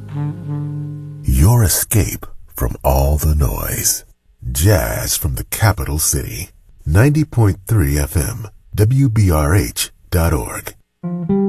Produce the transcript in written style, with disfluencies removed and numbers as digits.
Your escape from all the noise. Jazz from the capital city. 90.3 FM, WBRH.org.